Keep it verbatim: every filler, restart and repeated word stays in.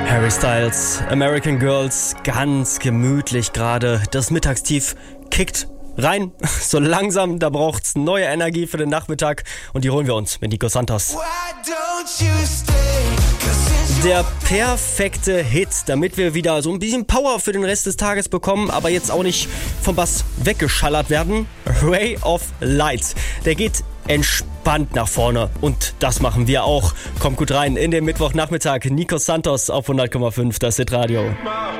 Harry Styles, American Girls, ganz gemütlich gerade. Das Mittagstief kickt rein, so langsam, da braucht's neue Energie für den Nachmittag und die holen wir uns mit Nico Santos. Der perfekte Hit, damit wir wieder so ein bisschen Power für den Rest des Tages bekommen, aber jetzt auch nicht vom Bass weggeschallert werden. Ray of Light, der geht entspannt nach vorne und das machen wir auch. Kommt gut rein in den Mittwochnachmittag. Nico Santos auf hundert Komma fünf, das Hit Radio.